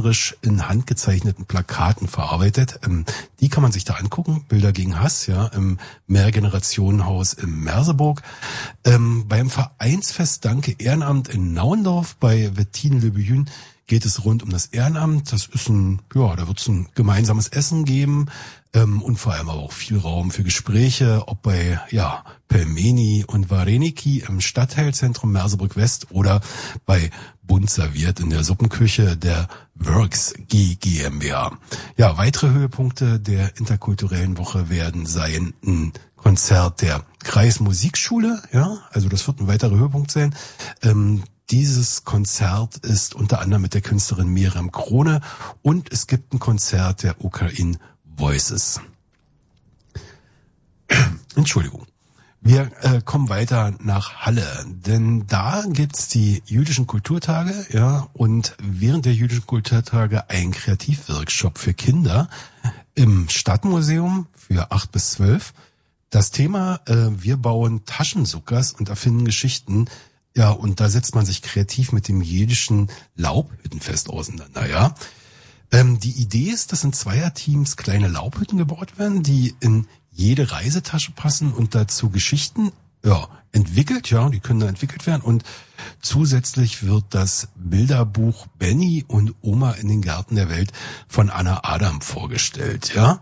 künstlerisch in handgezeichneten Plakaten verarbeitet. Die kann man sich da angucken. Bilder gegen Hass, ja, im Mehrgenerationenhaus in Merseburg. Beim Vereinsfest Danke Ehrenamt in Nauendorf bei Wettine Le Buyün geht es rund um das Ehrenamt. Das ist da wird es ein gemeinsames Essen geben und vor allem aber auch viel Raum für Gespräche, ob bei Pelmeni und Vareniki im Stadtteilzentrum Merseburg West oder bei Bunt serviert in der Suppenküche der Works GmbH. Ja, weitere Höhepunkte der interkulturellen Woche werden sein ein Konzert der Kreismusikschule, ja, also das wird ein weiterer Höhepunkt sein. Dieses Konzert ist unter anderem mit der Künstlerin Miriam Krone und es gibt ein Konzert der Ukraine Voices. Entschuldigung. Wir kommen weiter nach Halle, denn da gibt's die jüdischen Kulturtage, ja, und während der jüdischen Kulturtage ein Kreativworkshop für Kinder im Stadtmuseum für 8 bis 12. Das Thema, wir bauen Taschensuckers und erfinden Geschichten. Ja, und da setzt man sich kreativ mit dem jüdischen Laubhüttenfest auseinander, ja. Die Idee ist, dass in Zweierteams kleine Laubhütten gebaut werden, die in jede Reisetasche passen und dazu Geschichten, entwickelt, ja, die können da entwickelt werden. Und zusätzlich wird das Bilderbuch Benny und Oma in den Gärten der Welt von Anna Adam vorgestellt, ja.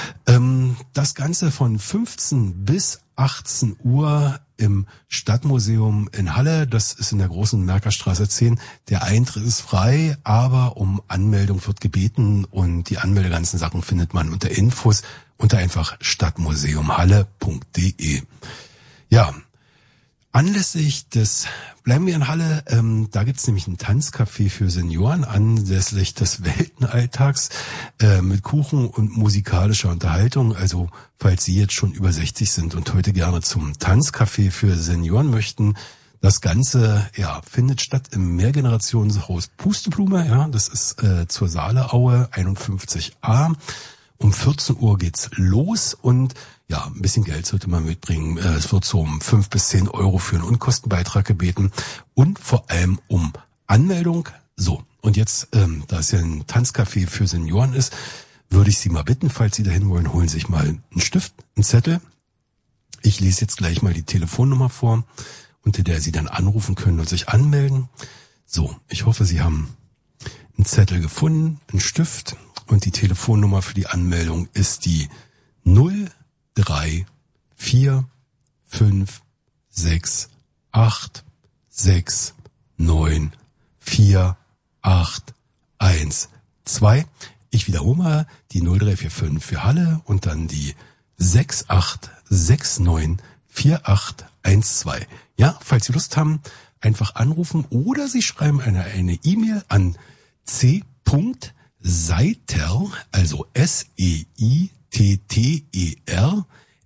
Das Ganze von 15 bis 18 Uhr im Stadtmuseum in Halle. Das ist in der großen Merkerstraße 10. Der Eintritt ist frei, aber um Anmeldung wird gebeten und die ganzen Sachen findet man unter Infos unter einfach stadtmuseumhalle.de. Ja, anlässlich bleiben wir in Halle, da gibt's nämlich ein Tanzcafé für Senioren anlässlich des Weltenalltags mit Kuchen und musikalischer Unterhaltung. Also falls Sie jetzt schon über 60 sind und heute gerne zum Tanzcafé für Senioren möchten, das Ganze findet statt im Mehrgenerationshaus Pusteblume. Ja, das ist zur Saaleaue 51a. Um 14 Uhr geht's los und ein bisschen Geld sollte man mitbringen. Es wird so um 5 bis 10 Euro für einen Unkostenbeitrag gebeten und vor allem um Anmeldung. So, und jetzt, da es ja ein Tanzcafé für Senioren ist, würde ich Sie mal bitten, falls Sie dahin wollen, holen Sie sich mal einen Stift, einen Zettel. Ich lese jetzt gleich mal die Telefonnummer vor, unter der Sie dann anrufen können und sich anmelden. So, ich hoffe, Sie haben einen Zettel gefunden, einen Stift und die Telefonnummer für die Anmeldung ist die 03456686812. Ich wiederhole mal die 0345 für Halle und dann die 68694812. Ja, falls Sie Lust haben, einfach anrufen oder Sie schreiben eine E-Mail an c.seiter, also SEITTER,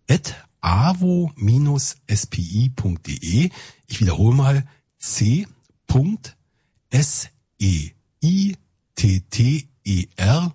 @avo-spi.de. Ich wiederhole mal c.seiter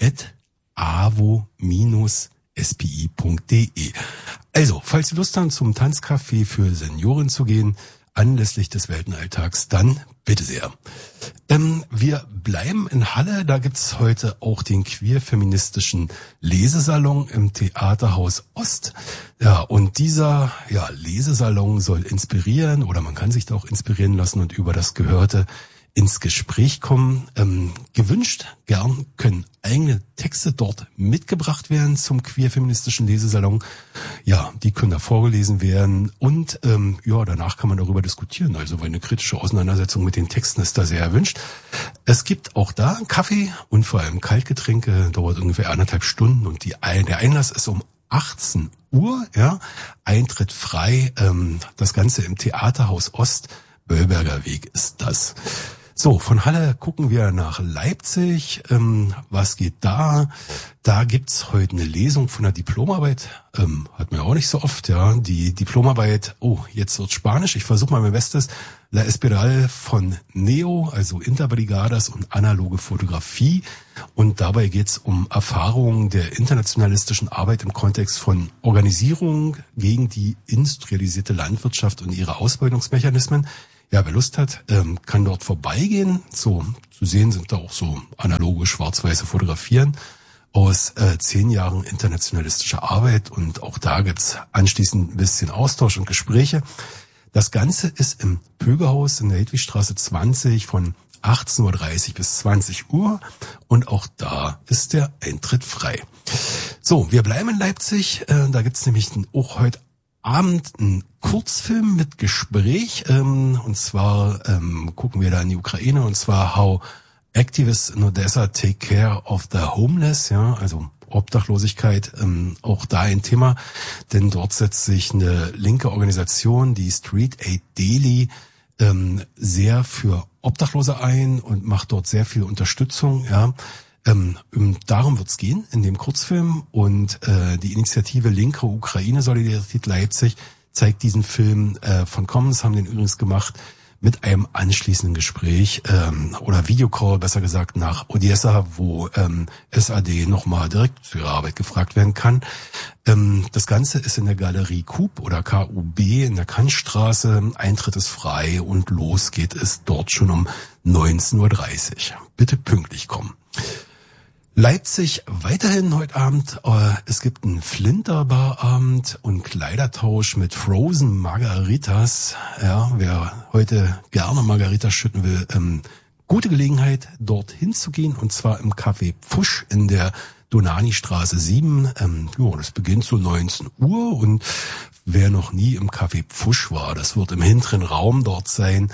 @avo-spi.de. Also, falls Sie Lust haben, zum Tanzcafé für Senioren zu gehen, anlässlich des Weltenalltags, dann bitte sehr. Wir bleiben in Halle, da gibt's heute auch den queer-feministischen Lesesalon im Theaterhaus Ost. Ja, und dieser Lesesalon soll inspirieren oder man kann sich da auch inspirieren lassen und über das Gehörte ins Gespräch kommen. Gewünscht gern können eigene Texte dort mitgebracht werden zum queer-feministischen Lesesalon. Ja, die können da vorgelesen werden und danach kann man darüber diskutieren. Also eine kritische Auseinandersetzung mit den Texten ist da sehr erwünscht. Es gibt auch da Kaffee und vor allem Kaltgetränke, dauert ungefähr 1,5 Stunden und der Einlass ist um 18 Uhr. Ja, Eintritt frei. Das Ganze im Theaterhaus Ost, Böllberger Weg ist das. So, von Halle gucken wir nach Leipzig. Was geht da? Da gibt's heute eine Lesung von der Diplomarbeit. Hat man ja auch nicht so oft, ja. Die Diplomarbeit, jetzt wird Spanisch. Ich versuche mal mein Bestes. La Espiral von Neo, also Interbrigadas und analoge Fotografie. Und dabei geht's um Erfahrungen der internationalistischen Arbeit im Kontext von Organisierung gegen die industrialisierte Landwirtschaft und ihre Ausbeutungsmechanismen. ja, wer Lust hat, kann dort vorbeigehen. So zu sehen sind da auch so analoge schwarz-weiße Fotografieren aus 10 Jahren internationalistischer Arbeit, und auch da gibt's anschließend ein bisschen Austausch und Gespräche. Das Ganze ist im Pögerhaus in der Hedwigstraße 20 von 18:30 bis 20 Uhr, und auch da ist der Eintritt frei. So, wir bleiben in Leipzig. Da gibt's nämlich auch heute Abend einen Kurzfilm mit Gespräch. Und zwar gucken wir da in die Ukraine, und zwar How Activists in Odessa Take Care of the Homeless. Ja, also Obdachlosigkeit, auch da ein Thema. Denn dort setzt sich eine linke Organisation, die Street Aid Daily, sehr für Obdachlose ein und macht dort sehr viel Unterstützung. Ja. Darum wird's gehen in dem Kurzfilm, und die Initiative Linke Ukraine Solidarität Leipzig zeigt diesen Film von Commons, haben den übrigens gemacht mit einem anschließenden Gespräch oder Videocall, besser gesagt, nach Odessa, wo SAD nochmal direkt für ihre Arbeit gefragt werden kann. Das Ganze ist in der Galerie KUB oder KUB in der Kantstraße. Eintritt ist frei und los geht es dort schon um 19:30 Uhr. Bitte pünktlich kommen. Leipzig weiterhin heute Abend. Es gibt einen Flinterbarabend und Kleidertausch mit Frozen Margaritas. Ja, wer heute gerne Margaritas schütten will, gute Gelegenheit, dorthin zu gehen, und zwar im Café Pfusch in der Donani-Straße 7. Das beginnt so 19 Uhr, und wer noch nie im Café Pfusch war, das wird im hinteren Raum dort sein,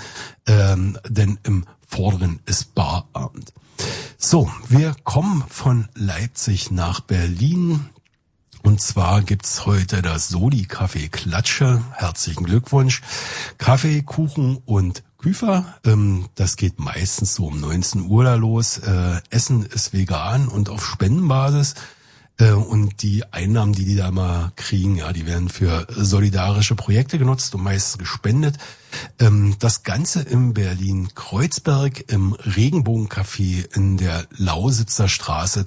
denn im vorderen ist Barabend. So, wir kommen von Leipzig nach Berlin, und zwar gibt's heute das Soli-Café Klatsche. Herzlichen Glückwunsch. Kaffee, Kuchen und Küfer. Das geht meistens so um 19 Uhr da los. Essen ist vegan und auf Spendenbasis. Und die Einnahmen, die da mal kriegen, ja, die werden für solidarische Projekte genutzt und meistens gespendet. Das Ganze in Berlin-Kreuzberg im Regenbogencafé in der Lausitzer Straße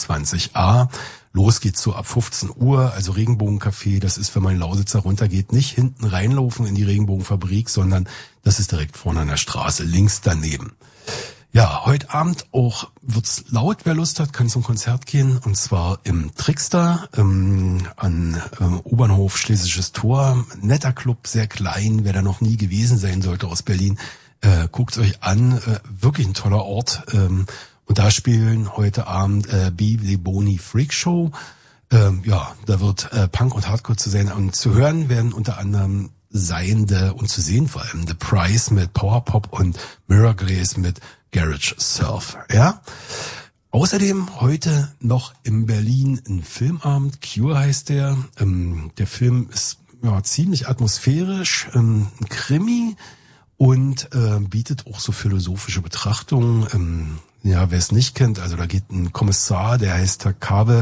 22a. Los geht's so ab 15 Uhr. Also Regenbogencafé, das ist, wenn man in Lausitzer runtergeht, nicht hinten reinlaufen in die Regenbogenfabrik, sondern das ist direkt vorne an der Straße, links daneben. Ja, heute Abend auch wird's laut. Wer Lust hat, kann zum Konzert gehen, und zwar im Trickster an Obernhof Schlesisches Tor. Netter Club, sehr klein. Wer da noch nie gewesen sein sollte aus Berlin, guckt's euch an. Wirklich ein toller Ort. Und da spielen heute Abend Bibli Boni Freak Show. Da wird Punk und Hardcore zu sehen und zu hören werden unter anderem und zu sehen vor allem The Price mit Powerpop und Mirror Glaze mit Garage Surf. Ja. Außerdem heute noch in Berlin ein Filmabend. Cure heißt der. Der Film ist ziemlich atmosphärisch, ein Krimi, und bietet auch so philosophische Betrachtungen. Wer es nicht kennt, also da geht ein Kommissar, der heißt Takabe,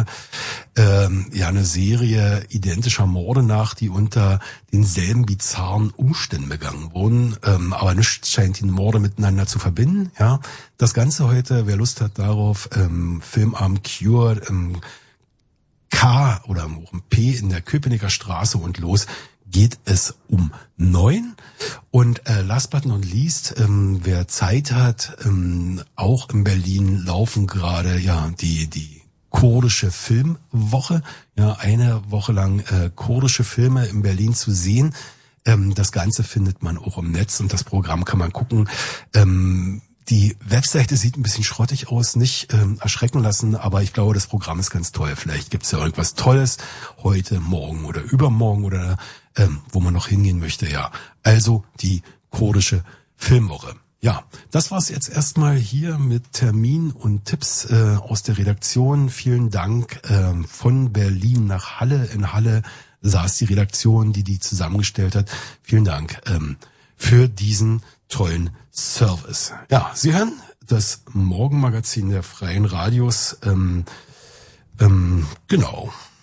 eine Serie identischer Morde nach, die unter denselben bizarren Umständen begangen wurden, aber nichts scheint die Morde miteinander zu verbinden. Ja, das Ganze heute, wer Lust hat darauf, Filmabend Cure, K oder auch im P in der Köpenicker Straße, und los geht es um 9. Und last but not least, wer Zeit hat, auch in Berlin laufen gerade die kurdische Filmwoche. Ja, eine Woche lang kurdische Filme in Berlin zu sehen. Das Ganze findet man auch im Netz, und das Programm kann man gucken. Die Webseite sieht ein bisschen schrottig aus, nicht erschrecken lassen, aber ich glaube, das Programm ist ganz toll. Vielleicht gibt's ja irgendwas Tolles heute, morgen oder übermorgen oder wo man noch hingehen möchte. Ja, also die kurdische Filmwoche. Ja, das war's jetzt erstmal hier mit Termin und Tipps aus der Redaktion. Vielen Dank von Berlin nach Halle. In Halle saß die Redaktion, die zusammengestellt hat. Vielen Dank für diesen tollen Service. Ja, Sie hören das Morgenmagazin der Freien Radios. Genau.